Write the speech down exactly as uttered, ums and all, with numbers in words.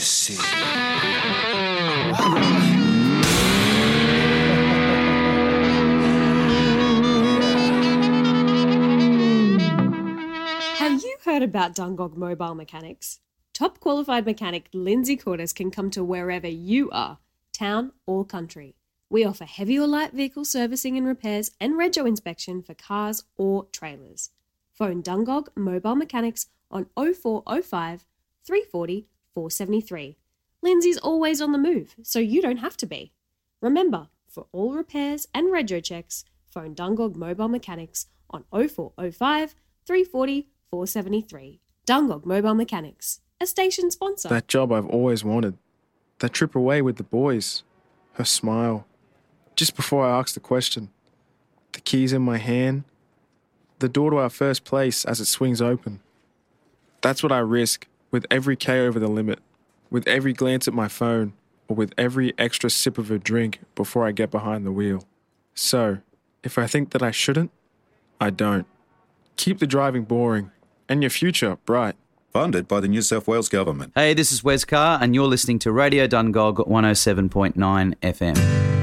see. Have you heard about Dungog Mobile Mechanics? Top qualified mechanic Lindsay Cordes can come to wherever you are, town or country. We offer heavy or light vehicle servicing and repairs and rego inspection for cars or trailers. Phone Dungog Mobile Mechanics on oh four oh five, three four oh, four seven three. Lindsay's always on the move, so you don't have to be. Remember, for all repairs and rego checks, phone Dungog Mobile Mechanics on oh four oh five, three four oh, four seven three. Dungog Mobile Mechanics, a station sponsor. That job I've always wanted. That trip away with the boys. Her smile. Just before I asked the question. The keys in my hand. The door to our first place as it swings open. That's what I risk with every K over the limit, with every glance at my phone, or with every extra sip of a drink before I get behind the wheel. So, if I think that I shouldn't, I don't. Keep the driving boring and your future bright. Funded by the New South Wales Government. Hey, this is Wes Carr, and you're listening to Radio Dungog one oh seven point nine F M.